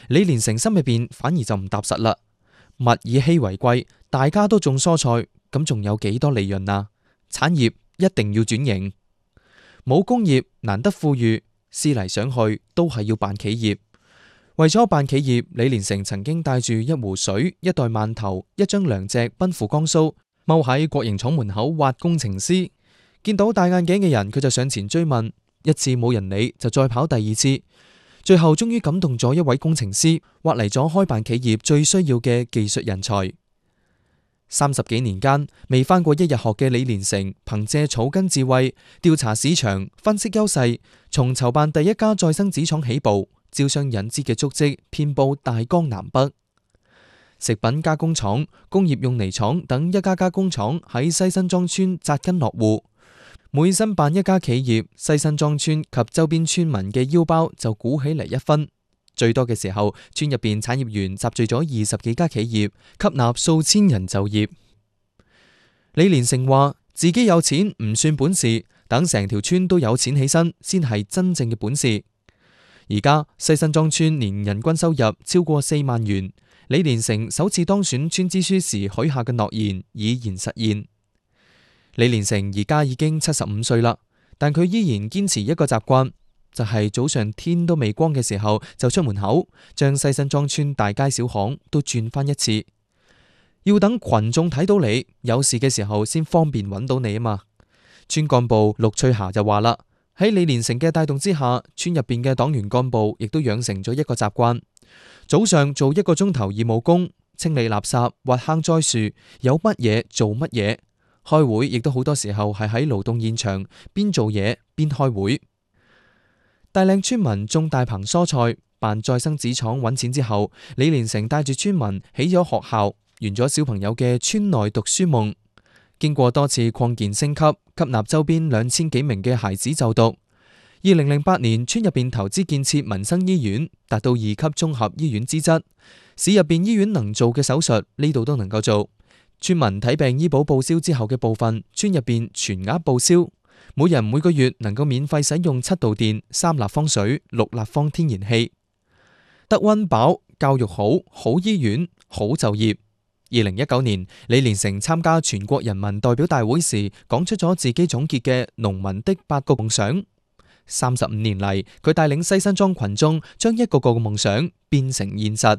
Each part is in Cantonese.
李連成心入邊反而就唔踏實啦。物以稀為貴，大家都種蔬菜，咁仲有幾多利潤啊？產業一定要轉型，冇工業難得富裕，思嚟想去都係要辦企業。為咗辦企業，李連成曾經帶住一壺水、一袋饅頭、一張糧席奔赴江蘇，踎喺國營廠門口挖工程師。見到戴眼鏡嘅人，佢就上前追問，一次冇人理，就再跑第二次，最後終於感動咗一位工程師，挖嚟咗開辦企業最需要嘅技術人才。30幾年間，未返過一日學嘅李連成，憑借草根智慧，調查市場，分析優勢，從籌辦第一家再生紙廠起步，招商引資嘅足跡遍布大江南北。食品加工廠、工業用泥廠等一家家工廠喺西辛莊村紮根落戶，每申辦一家企業，西辛莊村及周邊村民嘅腰包就鼓起嚟一分。最多嘅時候，村入邊產業園集聚咗20幾家企業，吸納數千人就業。李連成話自己有錢唔算本事，等成條村都有錢起身，先係真正嘅本事。而家西辛莊村年人均收入超過4萬元，李連成首次當選村支書時許下嘅諾言已然實現。李連成而家已經75歲啦，但佢依然堅持一個習慣，就係早上天都未光嘅時候就出門口，將西辛莊村大街小巷都轉翻一次。要等群眾睇到你有事嘅時候，先方便揾到你啊嘛。村幹部陸翠霞就話啦，喺李連成嘅帶動之下，村入邊嘅黨員幹部亦都養成咗一個習慣，早上做1個鐘頭義務工，清理垃圾、挖坑栽樹，有乜嘢做乜嘢。開會亦都好多時候係喺勞動現場，邊做嘢邊開會。帶領村民種大棚蔬菜，辦再生紙廠揾錢之後，李連成帶住村民起咗學校，圓咗小朋友嘅村內讀書夢。經過多次擴建升級，吸納周邊2000幾名嘅孩子就讀。2008年，村入邊投資建設民生醫院，達到2級綜合醫院資質。市入邊醫院能做嘅手術，呢度都能夠做。村民睇病醫保報銷之後嘅部分，村入邊全額報銷。每人每個月能夠免費使用7度電、3立方水、6立方天然氣。得溫飽，教育好，好醫院，好就業。2019年，李連成參加全國人民代表大會時，講出咗自己總結嘅農民的8個夢想。35年嚟，佢帶領西辛莊群眾將一個個嘅夢想變成現實。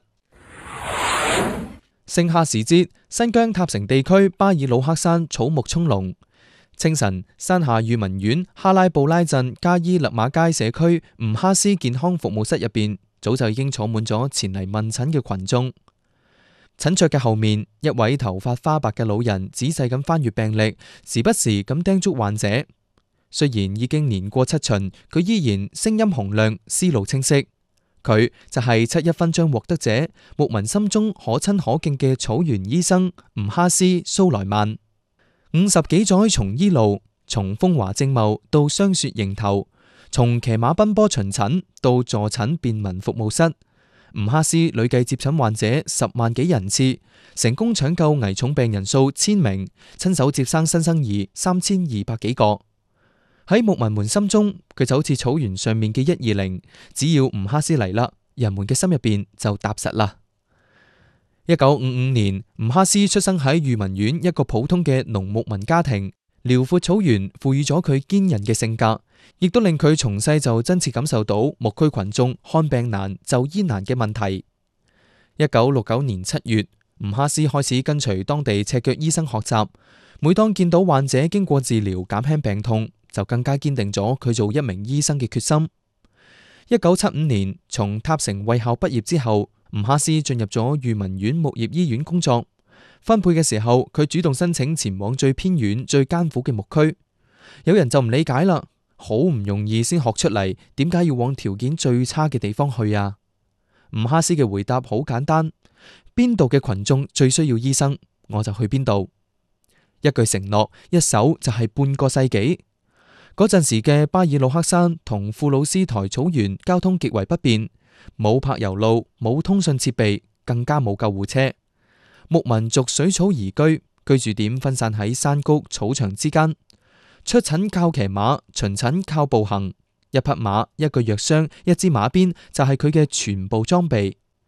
盛夏時節，新疆塔城地區巴爾魯克山草木蔥濃。清晨，山下裕民縣哈拉布拉鎮加伊勒馬街社區吳哈斯健康服務室入邊，早就已經坐滿咗前嚟問診嘅群眾。診桌嘅後面，一位頭髮花白嘅老人仔細咁翻閱病歷，時不時咁叮囑患者。雖然已經年過7旬，佢依然聲音洪亮，思路清晰。佢就係7·1勳章獲得者，牧民心中可親可敬嘅草原醫生吳哈斯蘇萊曼。50幾載從醫路，從風華正茂到霜雪迎頭，從騎馬奔波巡診到坐診便民服務室，吳哈斯累計接診患者10萬幾人次，成功搶救危重病人數1000名，親手接生新生兒3200幾個。喺牧民們心中，佢就好似草原上面嘅120，只要吳哈斯嚟啦，人們嘅心入邊就踏實啦。1955年，吳哈斯出生喺裕民縣一個普通嘅農牧民家庭，遼闊草原賦予咗佢堅韌嘅性格，亦都令佢從細就真切感受到牧區群眾看病難、就醫難嘅問題。1969年7月，吳哈斯開始跟隨當地赤腳醫生學習，每當見到患者經過治療減輕病痛，就更加堅定咗佢做一名醫生嘅決心。1975年，從塔城衛校畢業之後，吳哈斯進入咗裕民縣牧業醫院工作。分配嘅時候，佢主動申請前往最偏遠、最艱苦嘅牧區。有人就唔理解啦，好唔容易先學出嚟，點解要往條件最差嘅地方去啊？吳哈斯嘅回答好簡單：邊度嘅群眾最需要醫生，我就去邊度。一句承諾，一守就係半個世紀。嗰陣時嘅巴爾魯克山同庫魯斯台草原交通極為不便，冇柏油路，冇通訊設備，更加冇救護車。牧民族水草而居，居住點分散喺山谷草場之間。出診靠騎馬，巡診靠步行。一匹馬，一個藥箱，一支馬鞭就係佢嘅全部裝備。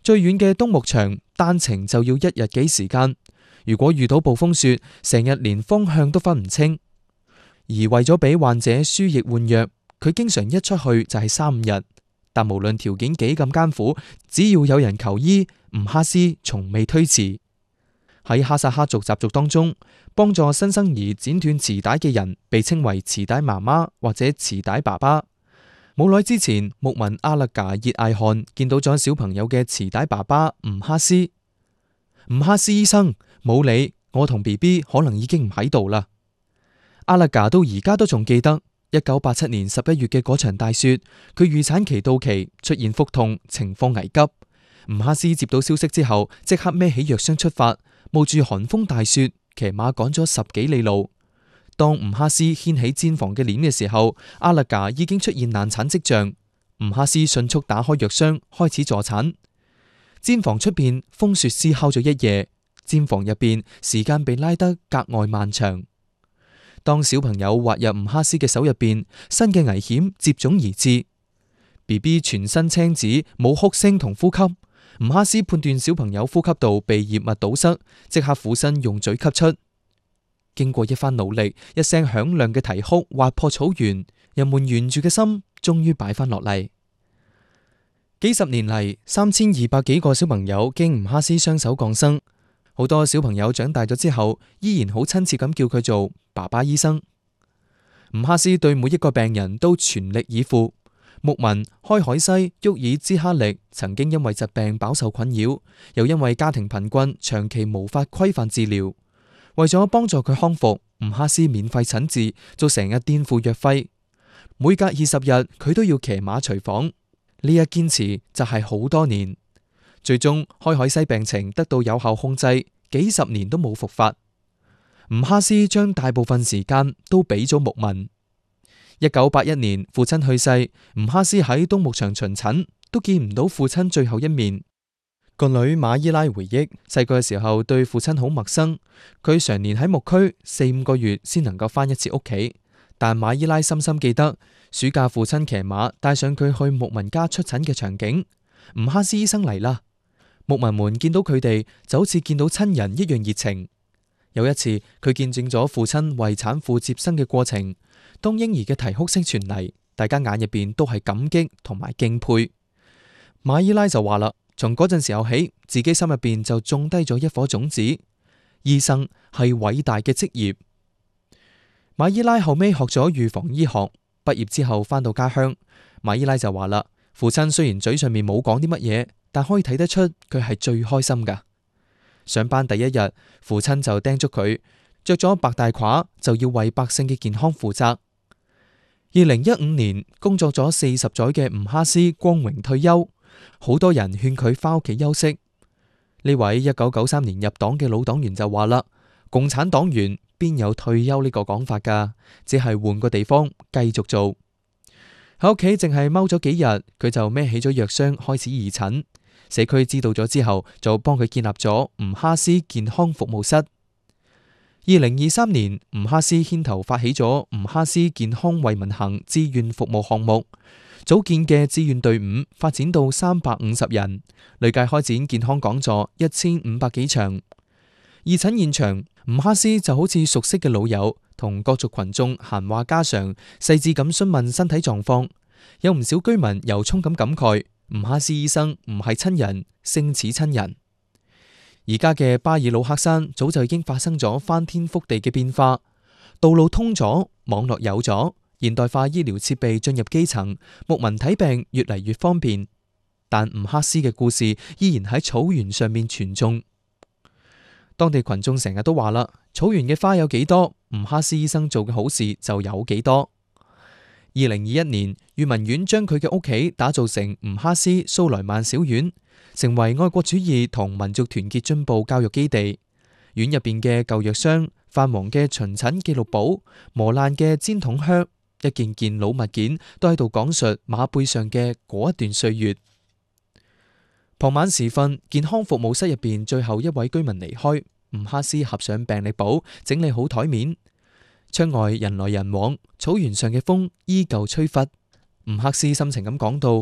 最遠嘅東牧場單程就要1日幾時間，如果遇到暴風雪，成日連方向都分唔清。而為咗俾患者輸液換藥，佢經常一出去就係3、5日。但無論條件幾咁艱苦，只要有人求醫，吳哈斯從未推辭。喺哈薩克族習俗當中，幫助新生兒剪斷臍帶嘅人被稱為臍帶媽媽或者臍帶爸爸。冇耐之前，牧民阿勒賈熱艾汗見到咗小朋友嘅臍帶爸爸吳哈斯。吳哈斯醫生，冇理，我同 BB 可能已經唔喺度啦。阿勒賈到而家都仲記得1987年11月嘅嗰場大雪，佢預產期到期，出現腹痛，情況危急。吳哈斯接到消息之後，即刻孭起藥箱出發，冒住寒風大雪，騎馬趕咗10幾里路。當吳哈斯掀起氈房嘅簾嘅時候，阿勒賈已經出現難產跡象。吳哈斯迅速打開藥箱，開始助產。氈房出邊風雪嘶哮咗一夜，氈房入邊時間被拉得格外漫長。當小朋友滑入吳哈斯嘅手入邊，新嘅危險接踵而至。BB 全身青紫，冇哭聲同呼吸。吳哈斯判斷小朋友呼吸道被異物堵塞，即刻俯身用嘴吸出。經過一番努力，一聲響亮嘅啼哭劃破草原，人們懸住嘅心終於擺翻落嚟。幾十年嚟，3200幾個小朋友經吳哈斯雙手降生。好多小朋友長大咗之後，依然好親切咁叫佢做爸爸醫生。吳哈斯對每一個病人都全力以赴。牧民開海西沃爾茲哈力曾經因為疾病飽受困擾，又因為家庭貧困，長期無法規範治療。為咗幫助佢康復，吳哈斯免費診治，做成日墊付藥費。每隔20日，佢都要騎馬隨訪。呢一堅持就係好多年。最終開海西病情得到有效控制，幾十年都冇復發。吳哈斯將大部分時間都俾咗牧民。1981年父親去世，吳哈斯喺東牧場巡診，都見唔到父親最後一面。個女馬伊拉回憶，細個嘅時候對父親好陌生，佢常年喺牧區4-5個月先能夠翻一次屋企。但馬伊拉深深記得暑假父親騎馬帶上佢去牧民家出診嘅場景。吳哈斯醫生嚟啦，牧民們見到佢哋就好似見到親人一樣熱情。有一次，佢見證咗父親為產婦接生嘅過程。當嬰兒嘅啼哭聲傳嚟，大家眼入邊都係感激同埋敬佩。馬伊拉就話啦，從嗰陣時候起，自己心入邊就種低咗一顆種子。醫生係偉大嘅職業。馬伊拉後尾學咗預防醫學，畢業之後返到家鄉，馬伊拉就話啦，父親雖然嘴上面冇講啲乜嘢，但可以睇得出佢係最開心噶。上班第一日，父親就叮囑佢着咗白大褂就要為百姓嘅健康負責。2015年，工作咗40載嘅吳哈斯光榮退休，好多人勸佢返屋企休息。呢位1993年入黨嘅老黨員就話啦，共產黨員邊有退休呢個講法噶，只係換個地方繼續做。喺屋企淨係踎咗幾日，佢就孭起咗藥箱開始義診。社區知道咗之後，就幫佢建立咗吳哈斯健康服務室。2023年，吳哈斯牽頭發起咗吳哈斯健康為民行志願服務項目，組建嘅志願隊伍發展到350人，累計開展健康講座1500幾場。義診現場，吳哈斯就好似熟悉嘅老友，同各族群眾閒話家常，細緻咁詢問身體狀況。有唔少居民由衷咁感慨，吳哈斯醫生唔係親人，勝似親人。而家嘅巴爾魯克山早就已經發生咗翻天覆地嘅變化，道路通咗，網絡有咗，現代化醫療設備進入基層，牧民睇病越嚟越方便。但吳哈斯嘅故事依然喺草原上面傳頌。當地群眾成日都話啦，草原嘅花有幾多，吳哈斯醫生做嘅好事就有幾多。2021年，裕民縣將佢嘅屋企打造成吳哈斯蘇萊曼小院，成為愛國主義同民族團結進步教育基地。院入邊嘅舊藥箱、泛黃嘅巡診記錄簿、磨爛嘅氈筒靴，一件件老物件都喺度講述馬背上嘅嗰一段歲月。傍晚時分，健康服務室入邊最後一位居民離開，吳哈斯合上病歷簿，整理好台面。窗外人來人往，草原上嘅風依舊吹拂。吳哈斯深情咁講到：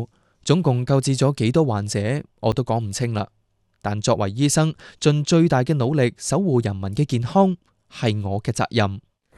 總共救治咗幾多患者，我都講唔清啦。但作為醫生，盡最大嘅努力守護人民嘅健康，係我嘅責任。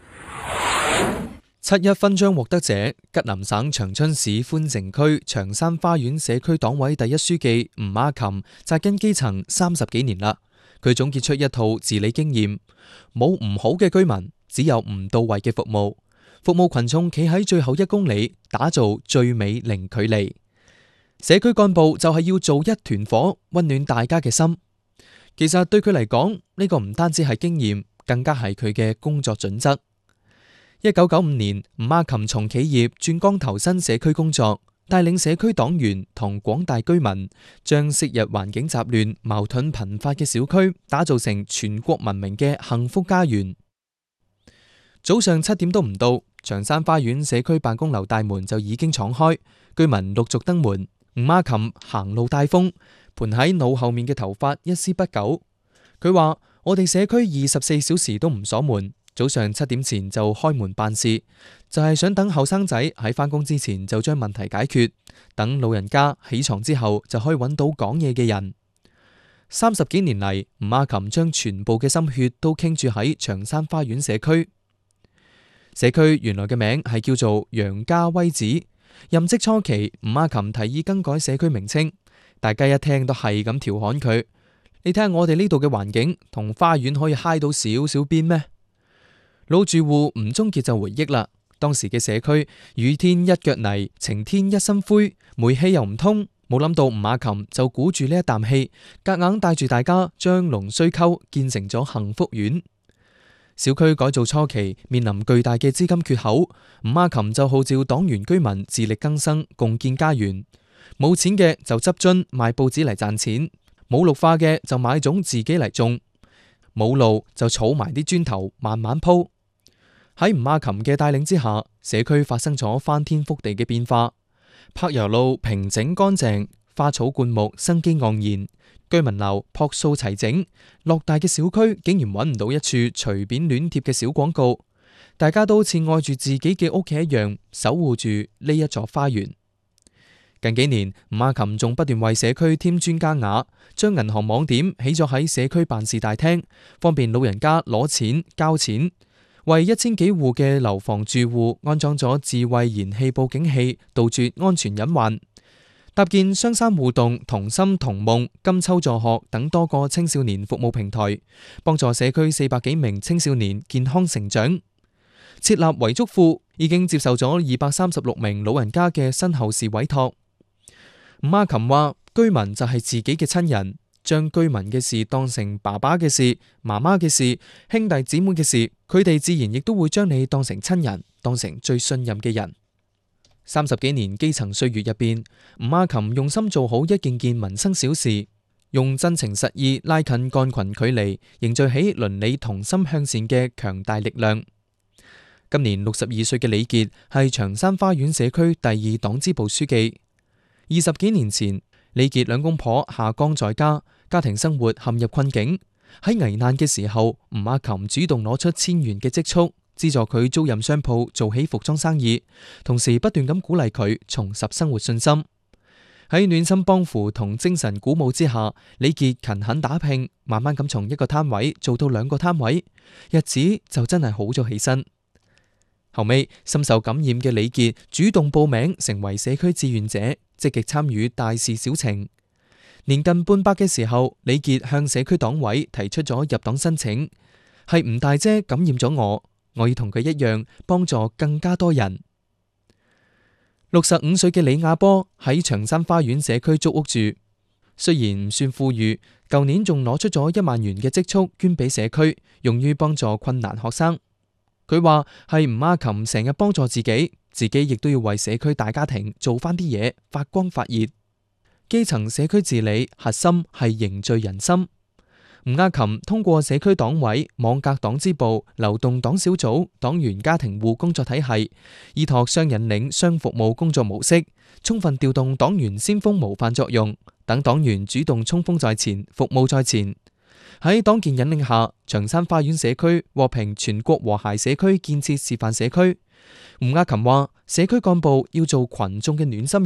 七一勳章獲得者，吉林省長春市寬城區長山花園社區黨委第一書記吳亞琴，紮根基層30幾年啦。佢總結出一套治理經驗：冇唔好嘅居民，只有唔到位嘅服務。服務群眾企喺最後1公里，打造最美零距離。社區幹部就係要做一團火，溫暖大家嘅心。其實對佢嚟講，呢個唔單止係經驗，更加係佢嘅工作準則。1995年，吳亞琴從企業轉崗投身社區工作，帶領社區黨員同廣大居民，將昔日環境雜亂、矛盾頻發嘅小區打造成全國聞名嘅幸福家園。早上7點都唔到，長山花園社區辦公樓大門就已經敞開，居民陸續登門。吳亞琴行路帶風，盤喺腦後面嘅頭髮一絲不苟。佢話：我哋社區24小時都唔鎖門，早上7點前就開門辦事，就係想等後生仔喺返工之前就將問題解決，等老人家起床之後就可以揾到講嘢嘅人。30幾年嚟，吳亞琴將全部嘅心血都傾注喺長山花園社區。社區原來嘅名係叫做楊家威子。任職初期，吳亞琴提議更改社區名稱，大家一聽都係咁調侃佢：你睇下我哋呢度嘅環境同花園可以揩到少少邊咩？老住戶吳宗傑就回憶啦，當時嘅社區雨天一腳泥，晴天一身灰，煤氣又唔通，冇諗到吳亞琴就鼓住呢一啖氣，夾硬帶住大家將龍須溝建成咗幸福苑。小區改造初期面臨巨大嘅資金缺口，吳亞琴就號召黨員居民自力更生，共建家園。冇錢嘅就執樽賣報紙嚟賺錢，冇綠化嘅就買種自己嚟種，冇路就儲埋啲磚頭慢慢鋪。喺吳亞琴嘅帶領之下，社區發生咗翻天覆地嘅變化。柏油路平整乾淨，花草灌木生機盎然。居民樓樸素齊整，偌大嘅小區竟然揾唔到一處隨便亂貼嘅小廣告，大家都好似愛住自己嘅屋企一樣，守護住呢一座花園。近幾年，吳亞琴仲不斷為社區添磚加瓦，將銀行網點起咗喺社區辦事大廳，方便老人家攞錢交錢，為1000幾戶嘅樓房住戶安裝咗智慧燃氣報警器，杜絕安全隱患。搭建雙山互動、同心同夢、金秋助學等多個青少年服務平台，幫助社區400幾名青少年健康成長。設立遺囑庫，已經接受咗236名老人家嘅身後事委託。吳亞琴話：居民就係自己嘅親人，將居民嘅事當成爸爸嘅事、媽媽嘅事、兄弟姊妹嘅事，佢哋自然亦都會將你當成親人，當成最信任嘅人。30幾年基層歲月入邊，吳亞琴用心做好一件件民生小事，用真情實意拉近幹群距離，凝聚起鄰里同心向善嘅強大力量。今年62歲嘅李傑係長山花園社區第2黨支部書記。20幾年前，李傑兩公婆下崗在家，家庭生活陷入困境。喺危難嘅時候，吳亞琴主動攞出1000元嘅積蓄，資助佢租賃商鋪，做起服裝生意，同時不斷咁鼓勵佢重拾生活信心。喺暖心幫扶同精神鼓舞之下，李傑勤懇打拼，慢慢咁從1個攤位做到2個攤位，日子就真係好咗起身。後尾深受感染嘅李傑主動報名成為社區志願者，積極參與大事小情。年近半百嘅時候，李傑向社區黨委提出咗入黨申請，係吳大姐感染咗我要同佢一樣幫助更加多人。65歲嘅李亞波喺長山花園社區租屋住，雖然唔算富裕，舊年仲攞出咗1萬元嘅積蓄捐俾社區，用於幫助困難學生。佢話係吳亞琴成日幫助自己亦都要為社區大家庭做翻啲嘢，發光發熱。基層社區治理核心係凝聚人心。吳亞琴通過社區黨委、網格黨支部、流動黨小組、黨員家庭戶工作體系，依託雙引領雙服務工作模式，充分調動黨員先鋒模範作用，等黨員主動衝鋒在前，服務在前。喺黨建引領下，長山花園社區獲評全國和諧社區建設示範社區。吳亞琴話：社區幹部要做群眾嘅暖心人，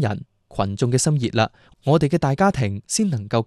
群眾嘅心熱啦，我哋嘅大家庭先能夠